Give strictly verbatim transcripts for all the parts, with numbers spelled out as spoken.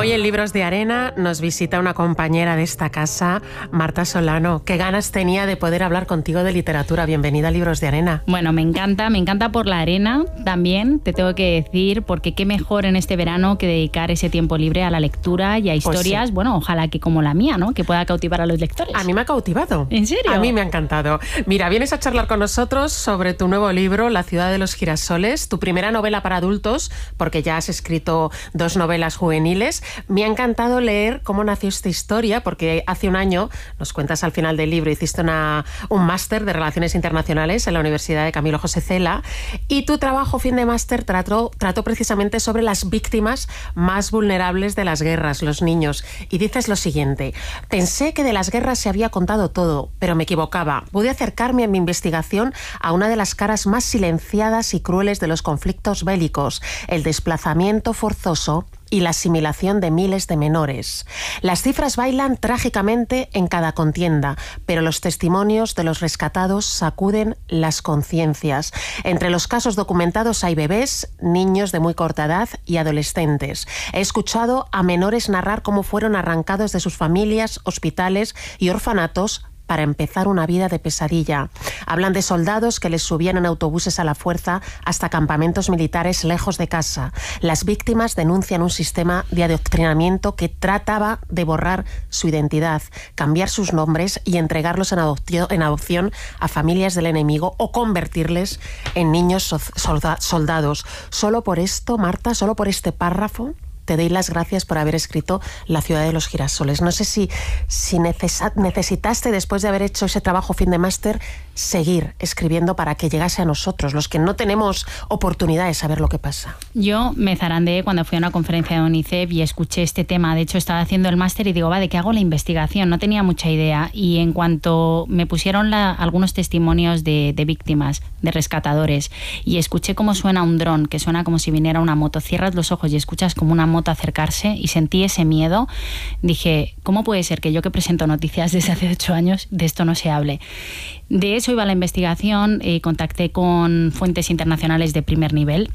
Hoy en Libros de Arena nos visita una compañera de esta casa, Marta Solano. Qué ganas tenía de poder hablar contigo de literatura. Bienvenida a Libros de Arena. Bueno, me encanta, me encanta por la arena también, te tengo que decir, porque qué mejor en este verano que dedicar ese tiempo libre a la lectura y a historias, pues sí. Bueno, ojalá que como la mía, ¿no? Que pueda cautivar a los lectores. A mí me ha cautivado. ¿En serio? A mí me ha encantado. Mira, vienes a charlar con nosotros sobre tu nuevo libro, La ciudad de los girasoles, tu primera novela para adultos, porque ya has escrito dos novelas juveniles. Me ha encantado leer cómo nació esta historia, porque hace un año, nos cuentas al final del libro, hiciste una, un máster de Relaciones Internacionales en la Universidad de Camilo José Cela, y tu trabajo fin de máster trató, trató precisamente sobre las víctimas más vulnerables de las guerras, los niños. Y dices lo siguiente: pensé que de las guerras se había contado todo, pero me equivocaba. Pude acercarme en mi investigación a una de las caras más silenciadas y crueles de los conflictos bélicos, el desplazamiento forzoso y la asimilación de miles de menores. Las cifras bailan trágicamente en cada contienda, pero los testimonios de los rescatados sacuden las conciencias. Entre los casos documentados hay bebés, niños de muy corta edad y adolescentes. He escuchado a menores narrar cómo fueron arrancados de sus familias, hospitales y orfanatos para empezar una vida de pesadilla. Hablan de soldados que les subían en autobuses a la fuerza hasta campamentos militares lejos de casa. Las víctimas denuncian un sistema de adoctrinamiento que trataba de borrar su identidad, cambiar sus nombres y entregarlos en adopción, en adopción a familias del enemigo o convertirles en niños solda- soldados. Solo por esto, Marta, solo por este párrafo, te doy las gracias por haber escrito La ciudad de los girasoles. No sé si, si necesa, necesitaste, después de haber hecho ese trabajo fin de máster, seguir escribiendo para que llegase a nosotros, los que no tenemos oportunidad de saber lo que pasa. Yo me zarandeé cuando fui a una conferencia de UNICEF y escuché este tema. De hecho, estaba haciendo el máster y digo, va, ¿de qué hago la investigación? No tenía mucha idea. Y en cuanto me pusieron la, algunos testimonios de, de víctimas, de rescatadores, y escuché cómo suena un dron, que suena como si viniera una moto, cierras los ojos y escuchas como una moto acercarse, y sentí ese miedo, dije, ¿cómo puede ser que yo, que presento noticias desde hace ocho años, de esto no se hable? De eso iba la investigación. eh, contacté con fuentes internacionales de primer nivel,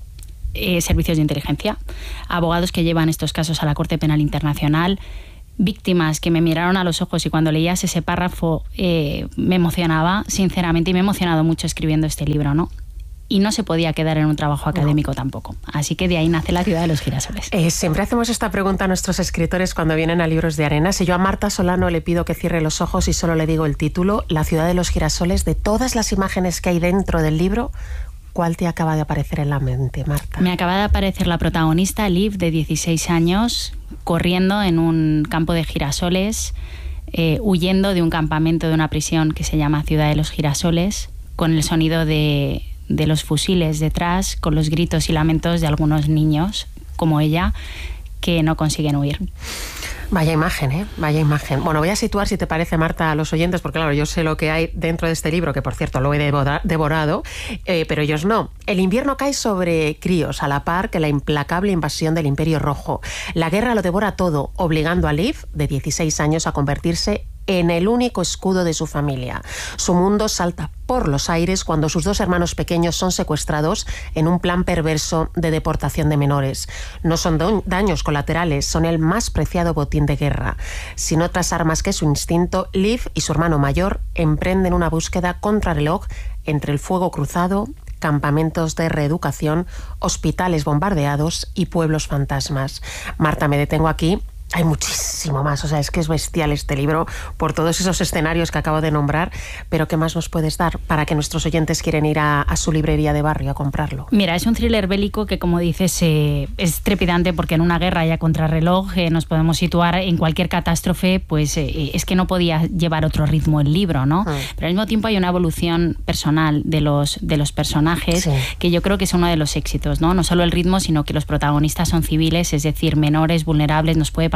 eh, servicios de inteligencia, abogados que llevan estos casos a la Corte Penal Internacional, víctimas que me miraron a los ojos, y cuando leías ese párrafo eh, me emocionaba, sinceramente, y me he emocionado mucho escribiendo este libro, ¿no? Y no se podía quedar en un trabajo académico no. tampoco. Así que de ahí nace La ciudad de los girasoles. Eh, siempre hacemos esta pregunta a nuestros escritores cuando vienen a Libros de Arena. Si yo a Marta Solano le pido que cierre los ojos y solo le digo el título, La ciudad de los girasoles, de todas las imágenes que hay dentro del libro, ¿cuál te acaba de aparecer en la mente, Marta? Me acaba de aparecer la protagonista, Liv, de dieciséis años, corriendo en un campo de girasoles, eh, huyendo de un campamento de una prisión que se llama Ciudad de los Girasoles, con el sonido de... de los fusiles detrás, con los gritos y lamentos de algunos niños, como ella, que no consiguen huir. Vaya imagen, ¿eh? Vaya imagen. Bueno, voy a situar, si te parece, Marta, a los oyentes, porque claro, yo sé lo que hay dentro de este libro, que por cierto lo he devorado, eh, pero ellos no. El invierno cae sobre críos, a la par que la implacable invasión del Imperio Rojo. La guerra lo devora todo, obligando a Liv, de dieciséis años, a convertirse en el único escudo de su familia. Su mundo salta por los aires cuando sus dos hermanos pequeños son secuestrados en un plan perverso de deportación de menores. No son daños colaterales, son el más preciado botín de guerra. Sin otras armas que su instinto, Liv y su hermano mayor emprenden una búsqueda contrarreloj entre el fuego cruzado, campamentos de reeducación, hospitales bombardeados y pueblos fantasmas. Marta, me detengo aquí. Hay muchísimo más, o sea, es que es bestial este libro por todos esos escenarios que acabo de nombrar, pero ¿qué más nos puedes dar para que nuestros oyentes quieren ir a, a su librería de barrio a comprarlo? Mira, es un thriller bélico que, como dices, eh, es trepidante, porque en una guerra y a contrarreloj eh, nos podemos situar en cualquier catástrofe, pues eh, es que no podía llevar otro ritmo el libro, ¿no? Mm. Pero al mismo tiempo hay una evolución personal de los, de los personajes, sí, que yo creo que es uno de los éxitos, ¿no? No solo el ritmo, sino que los protagonistas son civiles, es decir, menores, vulnerables, nos puede pasar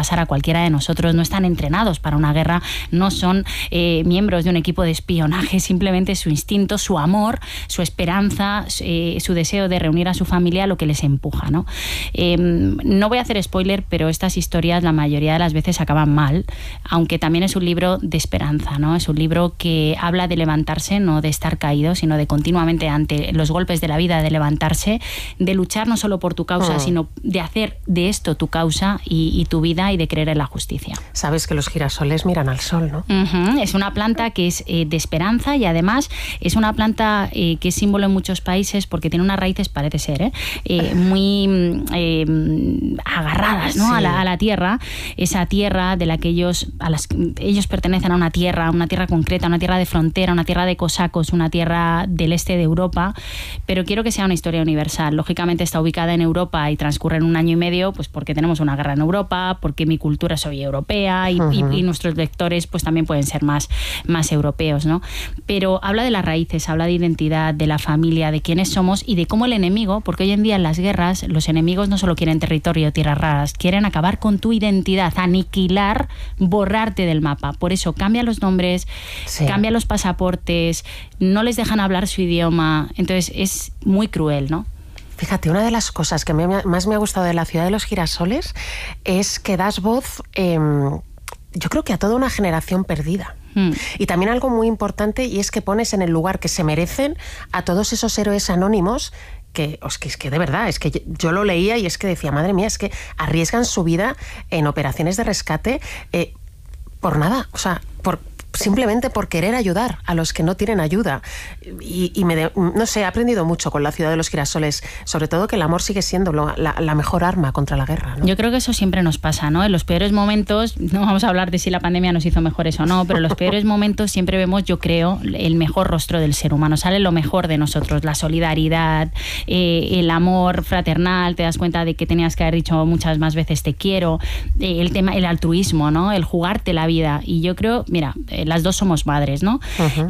pasar a cualquiera de nosotros, no están entrenados para una guerra, no son eh, miembros de un equipo de espionaje, simplemente su instinto, su amor, su esperanza, eh, su deseo de reunir a su familia lo que les empuja, ¿no? Eh, no voy a hacer spoiler, pero estas historias la mayoría de las veces acaban mal, aunque también es un libro de esperanza, ¿no? Es un libro que habla de levantarse, no de estar caído, sino de continuamente ante los golpes de la vida, de levantarse, de luchar no solo por tu causa, oh. sino de hacer de esto tu causa y, y tu vida, y de creer en la justicia. Sabes que los girasoles miran al sol, ¿no? Uh-huh. Es una planta que es eh, de esperanza, y además es una planta eh, que es símbolo en muchos países porque tiene unas raíces, parece ser, ¿eh? Eh, muy eh, agarradas, ¿no? Sí. a, la, a la tierra, esa tierra de la que ellos, a las, ellos pertenecen a una tierra, una tierra concreta, una tierra de frontera, una tierra de cosacos, una tierra del este de Europa, pero quiero que sea una historia universal. Lógicamente está ubicada en Europa y transcurre en un año y medio, pues porque tenemos una guerra en Europa, porque mi cultura soy europea y, uh-huh. y, y nuestros lectores pues también pueden ser más, más europeos, ¿no? Pero habla de las raíces, habla de identidad, de la familia, de quiénes somos y de cómo el enemigo, porque hoy en día en las guerras los enemigos no solo quieren territorio, tierras raras, quieren acabar con tu identidad, aniquilar, borrarte del mapa. Por eso cambia los nombres, sí. cambia los pasaportes, no les dejan hablar su idioma, entonces es muy cruel, ¿no? Fíjate, una de las cosas que me, más me ha gustado de La ciudad de los girasoles es que das voz, eh, yo creo que a toda una generación perdida. Mm. Y también algo muy importante, y es que pones en el lugar que se merecen a todos esos héroes anónimos que, es que, es que de verdad, es que yo lo leía y es que decía, madre mía, es que arriesgan su vida en operaciones de rescate eh, por nada, o sea, por... simplemente por querer ayudar a los que no tienen ayuda. Y, y me de, no sé, he aprendido mucho con La ciudad de los girasoles, sobre todo que el amor sigue siendo lo, la, la mejor arma contra la guerra, ¿no? Yo creo que eso siempre nos pasa, ¿no? En los peores momentos, no vamos a hablar de si la pandemia nos hizo mejores o no, pero en los peores momentos siempre vemos, yo creo, el mejor rostro del ser humano, sale lo mejor de nosotros, la solidaridad, eh, el amor fraternal, te das cuenta de que tenías que haber dicho muchas más veces te quiero, eh, el tema, el altruismo, ¿no? El jugarte la vida. Y yo creo, mira, eh, las dos somos madres, ¿no? Uh-huh.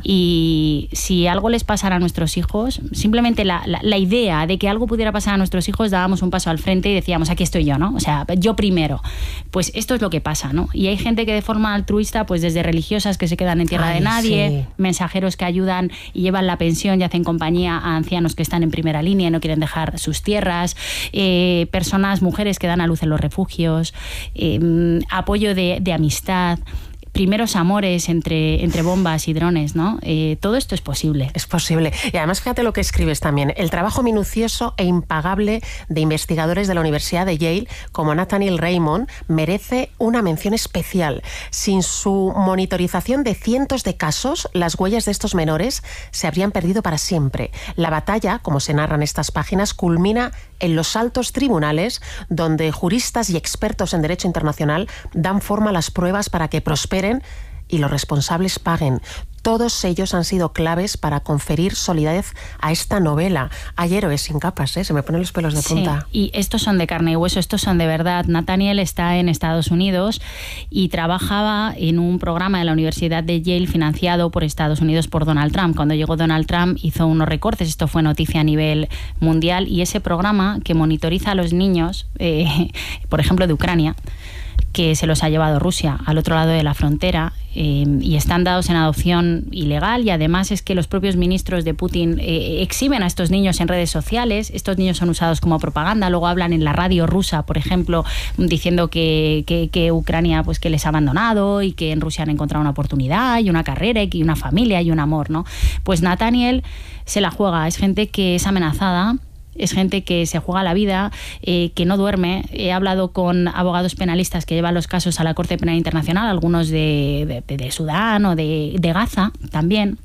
Y si algo les pasara a nuestros hijos, simplemente la, la, la idea de que algo pudiera pasar a nuestros hijos, dábamos un paso al frente y decíamos, aquí estoy yo, ¿no? O sea, yo primero. Pues esto es lo que pasa, ¿no? Y hay gente que de forma altruista, pues desde religiosas que se quedan en tierra Ay, de nadie, sí. mensajeros que ayudan y llevan la pensión y hacen compañía a ancianos que están en primera línea y no quieren dejar sus tierras, eh, personas, mujeres que dan a luz en los refugios, eh, apoyo de, de amistad, primeros amores entre, entre bombas y drones, ¿no? Eh, todo esto es posible. Es posible. Y además, fíjate lo que escribes también. El trabajo minucioso e impagable de investigadores de la Universidad de Yale, como Nathaniel Raymond, merece una mención especial. Sin su monitorización de cientos de casos, las huellas de estos menores se habrían perdido para siempre. La batalla, como se narra en estas páginas, culmina en los altos tribunales, donde juristas y expertos en derecho internacional dan forma a las pruebas para que prosperen y los responsables paguen. Todos ellos han sido claves para conferir solidez a esta novela. Hay héroes sin capas, ¿eh? Se me ponen los pelos de punta. Sí, y estos son de carne y hueso, estos son de verdad. Nathaniel está en Estados Unidos y trabajaba en un programa de la Universidad de Yale financiado por Estados Unidos por Donald Trump. Cuando llegó Donald Trump hizo unos recortes, esto fue noticia a nivel mundial, y ese programa que monitoriza a los niños, eh, por ejemplo de Ucrania, que se los ha llevado Rusia al otro lado de la frontera, eh, y están dados en adopción ilegal, y además es que los propios ministros de Putin eh, exhiben a estos niños en redes sociales. Estos niños son usados como propaganda, luego hablan en la radio rusa, por ejemplo, diciendo que, que, que Ucrania pues que les ha abandonado y que en Rusia han encontrado una oportunidad y una carrera y una familia y un amor, ¿no? Pues Nathaniel se la juega, es gente que es amenazada, es gente que se juega la vida, eh, que no duerme. He hablado con abogados penalistas que llevan los casos a la Corte Penal Internacional, algunos de, de, de Sudán o de, de Gaza también.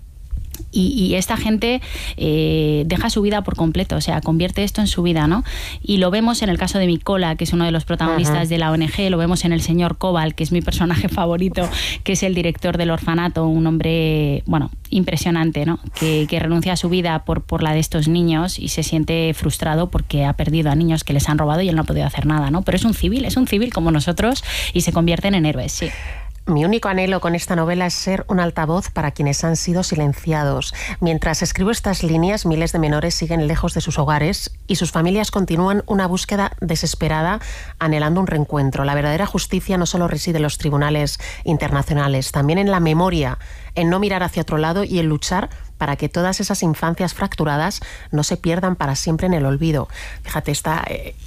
Y, y esta gente eh, deja su vida por completo, o sea, convierte esto en su vida, ¿no? Y lo vemos en el caso de Mikola, que es uno de los protagonistas uh-huh. de la O N G, lo vemos en el señor Koval, que es mi personaje favorito, que es el director del orfanato, un hombre, bueno, impresionante, ¿no? Que, que renuncia a su vida por, por la de estos niños y se siente frustrado porque ha perdido a niños que les han robado y él no ha podido hacer nada, ¿no? Pero es un civil, es un civil como nosotros y se convierten en héroes, sí. Mi único anhelo con esta novela es ser un altavoz para quienes han sido silenciados. Mientras escribo estas líneas, miles de menores siguen lejos de sus hogares y sus familias continúan una búsqueda desesperada, anhelando un reencuentro. La verdadera justicia no solo reside en los tribunales internacionales, también en la memoria, en no mirar hacia otro lado y en luchar para que todas esas infancias fracturadas no se pierdan para siempre en el olvido. Fíjate, esta,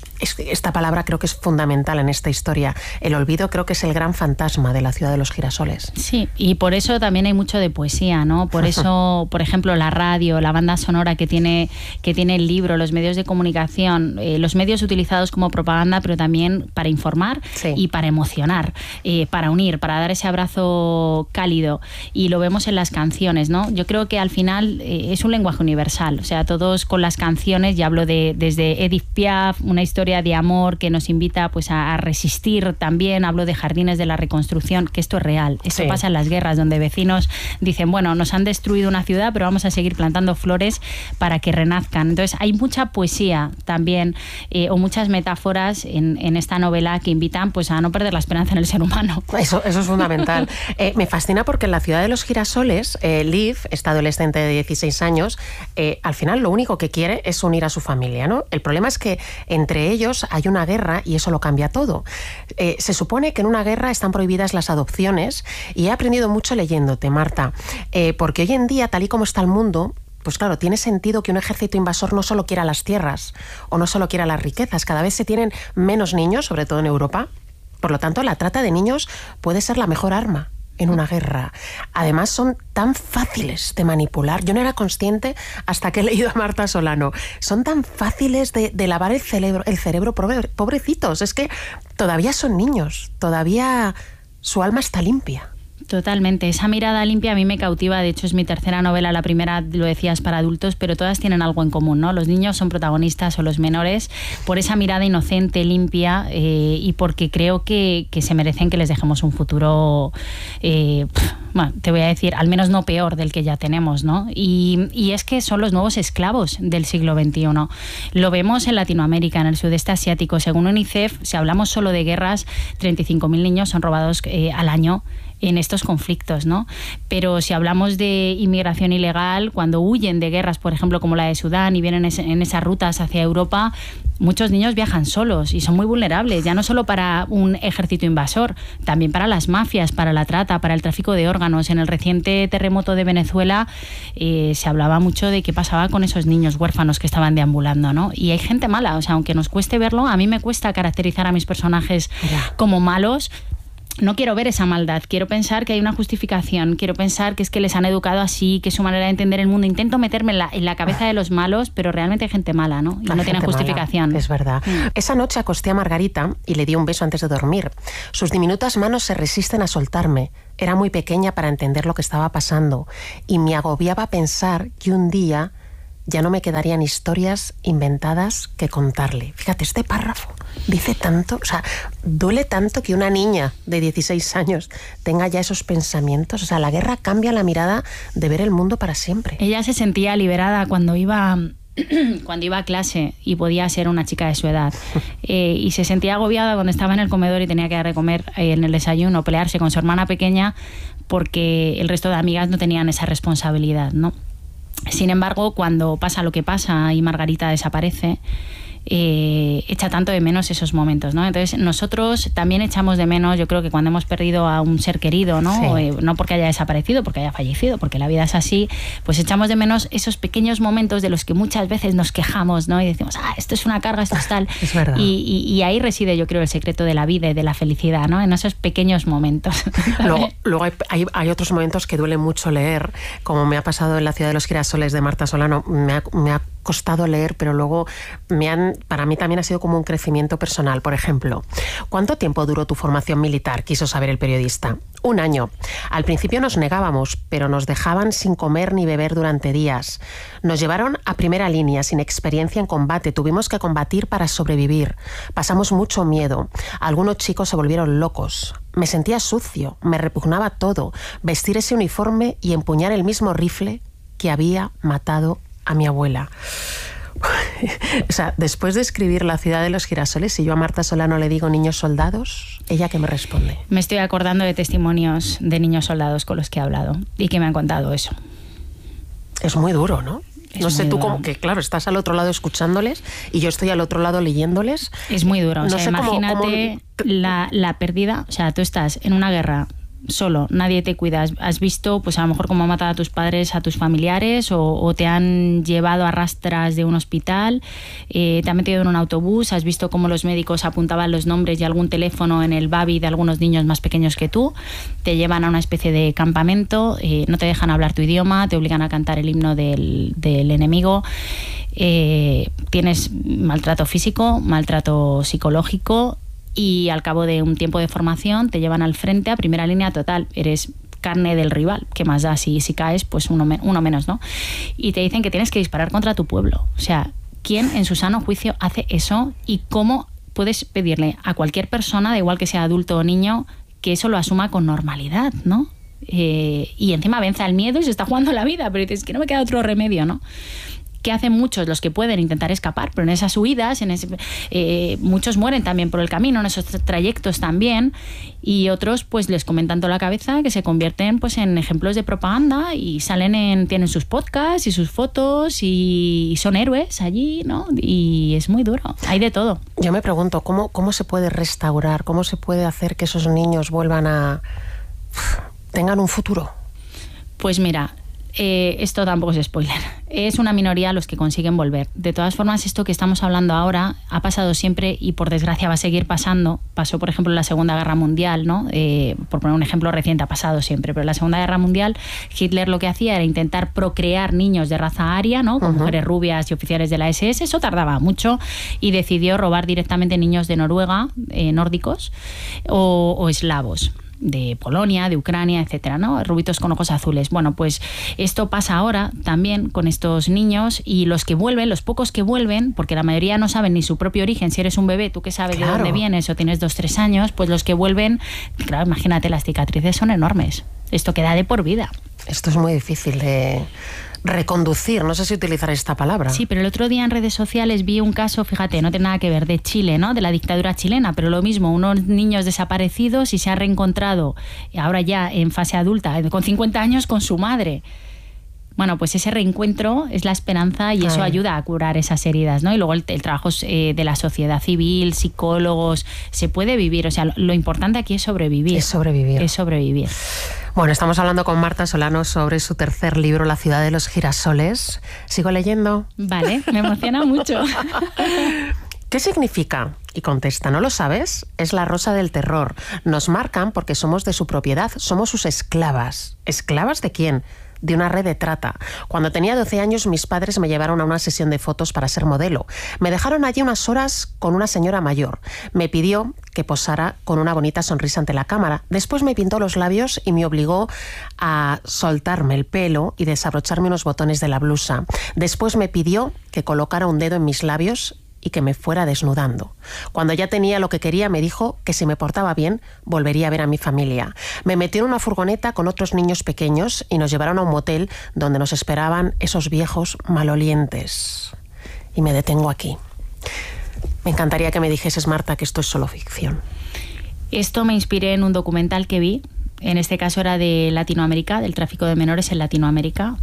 esta palabra creo que es fundamental en esta historia. El olvido creo que es el gran fantasma de la ciudad de los girasoles. Sí, y por eso también hay mucho de poesía, ¿no? Por eso, por ejemplo, la radio, la banda sonora que tiene, que tiene el libro, los medios de comunicación, eh, los medios utilizados como propaganda, pero también para informar, sí, y para emocionar, eh, para unir, para dar ese abrazo cálido. Y lo vemos en las canciones, ¿no? Yo creo que al final final eh, es un lenguaje universal, o sea, todos con las canciones, y hablo de desde Edith Piaf, una historia de amor que nos invita pues a, a resistir también, hablo de Jardines de la Reconstrucción, que esto es real, esto sí pasa en las guerras, donde vecinos dicen, bueno, nos han destruido una ciudad, pero vamos a seguir plantando flores para que renazcan. Entonces hay mucha poesía también, eh, o muchas metáforas en, en esta novela que invitan pues a no perder la esperanza en el ser humano. Eso, eso es fundamental. eh, me fascina porque en la ciudad de los girasoles, eh, Liv, esta adolescente de dieciséis años, eh, al final lo único que quiere es unir a su familia, ¿no? El problema es que entre ellos hay una guerra y eso lo cambia todo. Eh, se supone que en una guerra están prohibidas las adopciones y he aprendido mucho leyéndote, Marta, eh, porque hoy en día, tal y como está el mundo, pues claro, tiene sentido que un ejército invasor no solo quiera las tierras o no solo quiera las riquezas, cada vez se tienen menos niños, sobre todo en Europa. Por lo tanto, la trata de niños puede ser la mejor arma en una guerra. Además, son tan fáciles de manipular. Yo no era consciente hasta que he leído a Marta Solano. Son tan fáciles de, de lavar el cerebro, el cerebro, pobrecitos. Es que todavía son niños, todavía su alma está limpia. Totalmente, esa mirada limpia a mí me cautiva, de hecho es mi tercera novela, la primera lo decías para adultos, pero todas tienen algo en común, ¿no? Los niños son protagonistas o los menores por esa mirada inocente, limpia, eh, y porque creo que, que se merecen que les dejemos un futuro, eh, bueno, te voy a decir, al menos no peor del que ya tenemos, ¿no? Y, y es que son los nuevos esclavos del siglo veintiuno. Lo vemos en Latinoamérica, en el sudeste asiático. Según UNICEF, si hablamos solo de guerras, treinta y cinco mil niños son robados eh, al año en estos conflictos, ¿no? Pero si hablamos de inmigración ilegal, cuando huyen de guerras, por ejemplo, como la de Sudán, y vienen en esas rutas hacia Europa, muchos niños viajan solos y son muy vulnerables, ya no solo para un ejército invasor, también para las mafias, para la trata, para el tráfico de órganos. En el reciente terremoto de Venezuela eh, se hablaba mucho de qué pasaba con esos niños huérfanos que estaban deambulando, ¿no? Y hay gente mala, o sea, aunque nos cueste verlo, a mí me cuesta caracterizar a mis personajes ya como malos. No quiero ver esa maldad, quiero pensar que hay una justificación, quiero pensar que es que les han educado así, que es su manera de entender el mundo. Intento meterme en la, en la cabeza de los malos, pero realmente hay gente mala, ¿no? Y hay no tienen justificación. Mala, es verdad. Mm. Esa noche acosté a Margarita y le di un beso antes de dormir. Sus diminutas manos se resisten a soltarme. Era muy pequeña para entender lo que estaba pasando y me agobiaba pensar que un día ya no me quedarían historias inventadas que contarle. Fíjate, este párrafo dice tanto, o sea, duele tanto que una niña de dieciséis años tenga ya esos pensamientos. O sea, la guerra cambia la mirada de ver el mundo para siempre. Ella se sentía liberada cuando iba cuando iba a clase y podía ser una chica de su edad, eh, y se sentía agobiada cuando estaba en el comedor y tenía que dar de comer eh, en el desayuno, pelearse con su hermana pequeña porque el resto de amigas no tenían esa responsabilidad, ¿no? Sin embargo, cuando pasa lo que pasa y Margarita desaparece, eh, echa tanto de menos esos momentos, ¿no? Entonces nosotros también echamos de menos, yo creo que cuando hemos perdido a un ser querido, ¿no? Sí. Eh, no porque haya desaparecido, porque haya fallecido, porque la vida es así, pues echamos de menos esos pequeños momentos de los que muchas veces nos quejamos, ¿no? Y decimos, ah, esto es una carga, esto es tal. Es verdad. Y, y, y ahí reside, yo creo, el secreto de la vida y de la felicidad, ¿no? En esos pequeños momentos. Luego, luego hay, hay, hay otros momentos que duele mucho leer, como me ha pasado en La ciudad de los girasoles de Marta Solano. Me ha, me ha costado leer, pero luego me han, para mí también ha sido como un crecimiento personal. Por ejemplo, ¿cuánto tiempo duró tu formación militar?, quiso saber el periodista. Un año. Al principio nos negábamos, pero nos dejaban sin comer ni beber durante días. Nos llevaron a primera línea, sin experiencia en combate. Tuvimos que combatir para sobrevivir. Pasamos mucho miedo. Algunos chicos se volvieron locos. Me sentía sucio, me repugnaba todo. Vestir ese uniforme y empuñar el mismo rifle que había matado a mi abuela. O sea, después de escribir La ciudad de los girasoles, si yo a Marta Solano le digo niños soldados, ¿ella qué me responde? Me estoy acordando de testimonios de niños soldados con los que he hablado y que me han contado eso. Es muy duro, ¿no? Es no sé tú duro. cómo, que claro, estás al otro lado escuchándoles y yo estoy al otro lado leyéndoles. Es muy duro. O No sea, sé cómo- imagínate cómo- La, la pérdida. O sea, tú estás en una guerra solo, nadie te cuida. Has, has visto, pues a lo mejor cómo han matado a tus padres, a tus familiares, o, o te han llevado a rastras de un hospital, eh, te han metido en un autobús, has visto cómo los médicos apuntaban los nombres y algún teléfono en el babi de algunos niños más pequeños que tú, te llevan a una especie de campamento, eh, no te dejan hablar tu idioma, te obligan a cantar el himno del, del enemigo. Eh, tienes maltrato físico, maltrato psicológico, y al cabo de un tiempo de formación te llevan al frente a primera línea total. Eres carne del rival, ¿qué más da? Si, si caes, pues uno, me, uno menos, ¿no? Y te dicen que tienes que disparar contra tu pueblo. O sea, ¿quién en su sano juicio hace eso? ¿Y cómo puedes pedirle a cualquier persona, da igual que sea adulto o niño, que eso lo asuma con normalidad, ¿no? Eh, y encima vence al miedo y se está jugando la vida, pero dices que no me queda otro remedio, ¿no? Que hacen muchos los que pueden intentar escapar, pero en esas huidas, en ese, eh, muchos mueren también por el camino, en esos trayectos también, y otros pues les comentan toda la cabeza, que se convierten pues en ejemplos de propaganda y salen en, tienen sus podcasts y sus fotos y, y son héroes allí, ¿no? Y es muy duro, hay de todo. Yo me pregunto, ¿cómo, cómo se puede restaurar? ¿Cómo se puede hacer que esos niños vuelvan a... tengan un futuro? Pues mira, eh, esto tampoco es spoiler. Es una minoría los que consiguen volver. De todas formas, esto que estamos hablando ahora ha pasado siempre y por desgracia va a seguir pasando. Pasó, por ejemplo, en la Segunda Guerra Mundial, ¿no? Eh, por poner un ejemplo reciente, ha pasado siempre. Pero en la Segunda Guerra Mundial, Hitler lo que hacía era intentar procrear niños de raza aria, ¿no? Con uh-huh. mujeres rubias y oficiales de la ese ese. Eso tardaba mucho y decidió robar directamente niños de Noruega, eh, nórdicos o, o eslavos, de Polonia, de Ucrania, etcétera, ¿no? Rubitos con ojos azules. Bueno, pues esto pasa ahora también con estos niños, y los que vuelven, los pocos que vuelven, porque la mayoría no saben ni su propio origen. Si eres un bebé, tú que sabes claro. de dónde vienes o tienes dos, tres años, pues los que vuelven, claro, imagínate, las cicatrices son enormes. Esto queda de por vida. Esto es muy difícil de reconducir, no sé si utilizar esta palabra. Sí, pero el otro día en redes sociales vi un caso, fíjate, no tiene nada que ver, de Chile, ¿no? De la dictadura chilena, pero lo mismo, unos niños desaparecidos y se han reencontrado ahora ya en fase adulta, con cincuenta años, con su madre. Bueno, pues ese reencuentro es la esperanza y eso Ay. ayuda a curar esas heridas, ¿no? Y luego el, el trabajo eh, de la sociedad civil, psicólogos, se puede vivir. O sea, lo, lo importante aquí es sobrevivir. Es sobrevivir. Es sobrevivir. Bueno, estamos hablando con Marta Solano sobre su tercer libro, La ciudad de los girasoles. ¿Sigo leyendo? Vale, me emociona mucho. ¿Qué significa? Y contesta, ¿no lo sabes? Es la rosa del terror. Nos marcan porque somos de su propiedad, somos sus esclavas. ¿Esclavas de quién? De una red de trata. Cuando tenía doce años, mis padres me llevaron a una sesión de fotos para ser modelo. Me dejaron allí unas horas con una señora mayor. Me pidió que posara con una bonita sonrisa ante la cámara. Después me pintó los labios y me obligó a soltarme el pelo y desabrocharme unos botones de la blusa. Después me pidió que colocara un dedo en mis labios y que me fuera desnudando. Cuando ya tenía lo que quería, me dijo que si me portaba bien, volvería a ver a mi familia. Me metió en una furgoneta con otros niños pequeños y nos llevaron a un motel donde nos esperaban esos viejos malolientes. Y me detengo aquí. Me encantaría que me dijeses, Marta, que esto es solo ficción. Esto me inspiré en un documental que vi. En este caso era de Latinoamérica, del tráfico de menores en Latinoamérica.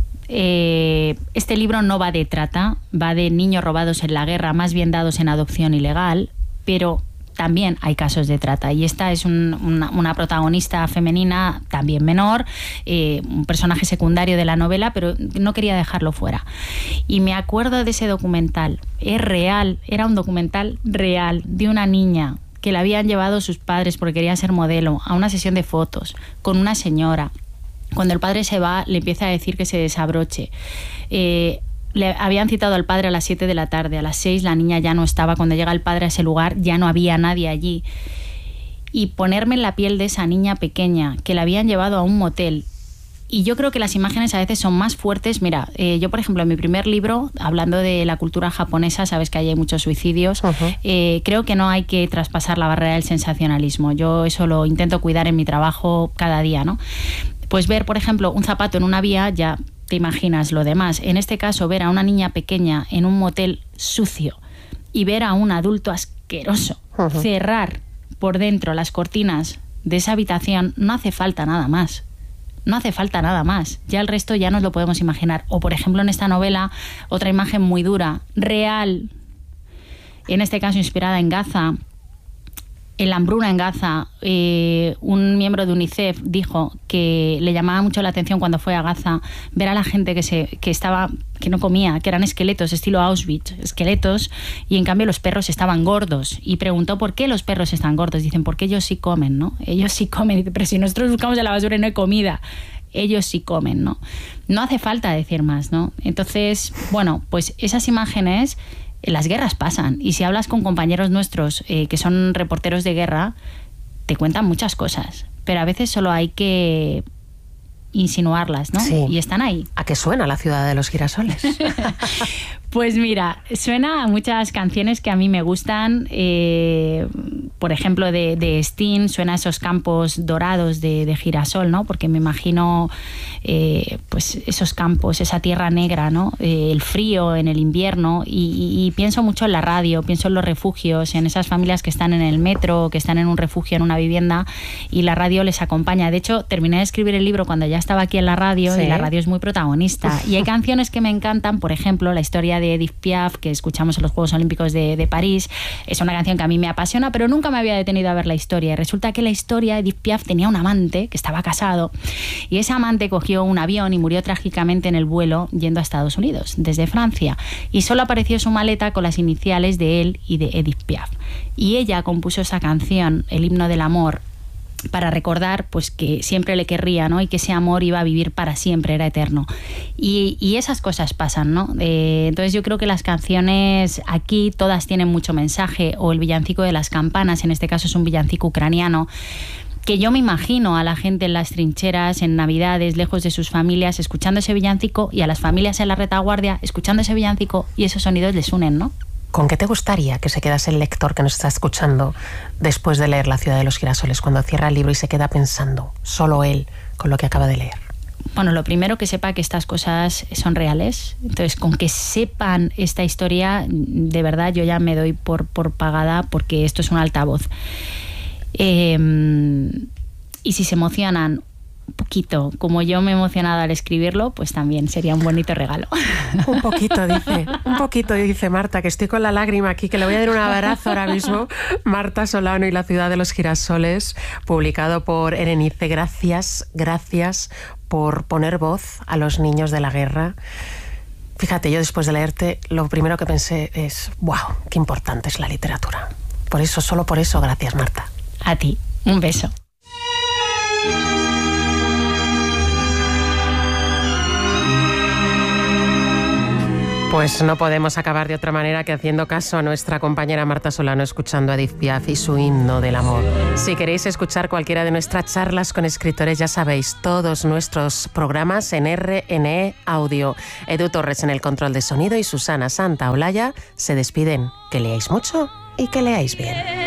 Eh, este libro no va de trata, va de niños robados en la guerra, más bien dados en adopción ilegal, pero también hay casos de trata, y esta es un, una, una protagonista femenina también menor, eh, un personaje secundario de la novela, pero no quería dejarlo fuera. Y me acuerdo de ese documental, es real, era un documental real de una niña que la habían llevado sus padres porque quería ser modelo a una sesión de fotos con una señora. Cuando el padre se va, le empieza a decir que se desabroche. Eh, le habían citado al padre a las siete de la tarde. A las seis la niña ya no estaba. Cuando llega el padre a ese lugar, ya no había nadie allí. Y ponerme en la piel de esa niña pequeña, que la habían llevado a un motel. Y yo creo que las imágenes a veces son más fuertes. Mira, eh, yo, por ejemplo, en mi primer libro, hablando de la cultura japonesa, sabes que ahí hay muchos suicidios, uh-huh. eh, creo que no hay que traspasar la barrera del sensacionalismo. Yo eso lo intento cuidar en mi trabajo cada día, ¿no? Pues ver, por ejemplo, un zapato en una vía ya te imaginas lo demás. En este caso, ver a una niña pequeña en un motel sucio y ver a un adulto asqueroso uh-huh. cerrar por dentro las cortinas de esa habitación, no hace falta nada más. No hace falta nada más. Ya el resto ya nos lo podemos imaginar. O, por ejemplo, en esta novela, otra imagen muy dura, real, en este caso inspirada en Gaza, en la hambruna en Gaza. Eh, un miembro de UNICEF dijo que le llamaba mucho la atención cuando fue a Gaza ver a la gente que, se, que, estaba, que no comía, que eran esqueletos, estilo Auschwitz, esqueletos, y en cambio los perros estaban gordos. Y preguntó por qué los perros están gordos. Dicen, porque ellos sí comen, ¿no? Ellos sí comen. Dice, pero si nosotros buscamos en la basura y no hay comida. Ellos sí comen, ¿no? No hace falta decir más, ¿no? Entonces, bueno, pues esas imágenes... Las guerras pasan, y si hablas con compañeros nuestros eh, que son reporteros de guerra, te cuentan muchas cosas, pero a veces solo hay que insinuarlas, ¿no? Sí. Y están ahí. ¿A qué suena la ciudad de los girasoles? Pues mira, suena a muchas canciones que a mí me gustan. Eh, por ejemplo, de, de Sting, suena a esos campos dorados de, de girasol, ¿no? Porque me imagino eh, pues esos campos, esa tierra negra, ¿no? Eh, el frío en el invierno. Y, y, y pienso mucho en la radio, pienso en los refugios, en esas familias que están en el metro, que están en un refugio, en una vivienda, y la radio les acompaña. De hecho, terminé de escribir el libro cuando ya estaba aquí en la radio, sí. Y la radio es muy protagonista. Uf. Y hay canciones que me encantan, por ejemplo, la historia de Edith Piaf, que escuchamos en los Juegos Olímpicos de, de París. Es una canción que a mí me apasiona, pero nunca me había detenido a ver la historia. Y resulta que la historia, Edith Piaf tenía un amante que estaba casado, y ese amante cogió un avión y murió trágicamente en el vuelo yendo a Estados Unidos, desde Francia, y solo apareció su maleta con las iniciales de él y de Edith Piaf. Y ella compuso esa canción, el himno del amor, para recordar pues que siempre le querría, ¿no? Y que ese amor iba a vivir para siempre, era eterno. Y, y esas cosas pasan, ¿no? Eh, entonces yo creo que las canciones aquí todas tienen mucho mensaje, o el villancico de las campanas, en este caso es un villancico ucraniano, que yo me imagino a la gente en las trincheras, en Navidades, lejos de sus familias, escuchando ese villancico, y a las familias en la retaguardia escuchando ese villancico, y esos sonidos les unen, ¿no? ¿Con qué te gustaría que se quedase el lector que nos está escuchando después de leer La ciudad de los girasoles, cuando cierra el libro y se queda pensando, solo él, con lo que acaba de leer? Bueno, lo primero, que sepa que estas cosas son reales. Entonces, con que sepan esta historia, de verdad yo ya me doy por, por pagada, porque esto es un altavoz. Eh, y si se emocionan un poquito, como yo me he emocionado al escribirlo, pues también sería un bonito regalo. Un poquito, dice, un poquito, dice Marta, que estoy con la lágrima aquí, que le voy a dar un abrazo ahora mismo. Marta Solano y La ciudad de los girasoles, publicado por Erenice. Gracias, gracias por poner voz a los niños de la guerra. Fíjate, yo después de leerte, lo primero que pensé es, wow, qué importante es la literatura. Por eso, solo por eso, gracias, Marta. A ti, un beso. Pues no podemos acabar de otra manera que haciendo caso a nuestra compañera Marta Solano, escuchando a Edith Piaf y su himno del amor. Si queréis escuchar cualquiera de nuestras charlas con escritores, ya sabéis, todos nuestros programas en R N E Audio. Edu Torres en el control de sonido y Susana Santaolalla se despiden. Que leáis mucho y que leáis bien.